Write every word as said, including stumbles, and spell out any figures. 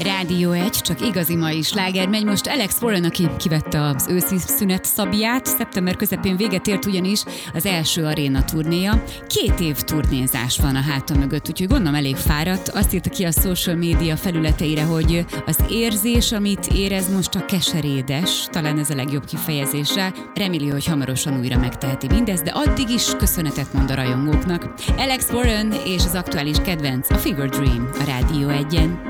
Rádió egy, csak igazi mai sláger megy most Alex Warren, aki kivette az őszi szünet szabját. Szeptember közepén véget ért ugyanis az első aréna turnéja. Két év turnézás van a háta mögött, úgyhogy gondolom elég fáradt. Azt írta ki a social media felületeire, hogy az érzés, amit érez most, a keserédes, talán ez a legjobb kifejezése. Reméli, hogy hamarosan újra megteheti mindezt, de addig is köszönetet mond a rajongóknak. Alex Warren és az aktuális kedvenc, a Fever Dream a Rádió egyen.